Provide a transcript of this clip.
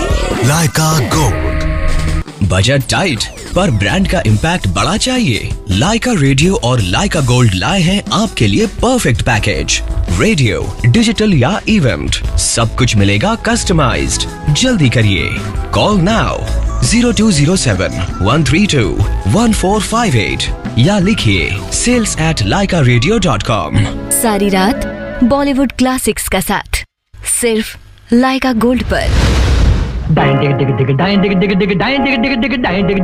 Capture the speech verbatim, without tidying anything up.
लाइका gold. Budget tight पर brand का impact बड़ा चाहिए? लाइका रेडियो और लाइका गोल्ड लाए हैं आपके लिए परफेक्ट पैकेज। रेडियो, डिजिटल या इवेंट, सब कुछ मिलेगा कस्टमाइज्ड। जल्दी करिए, call now zero to zero seven one three to one four five eight या लिखिए सेल्स एट लाइका रेडियो डॉट कॉम। सारी रात बॉलीवुड क्लासिक्स का साथ सिर्फ लाइका गोल्ड पर।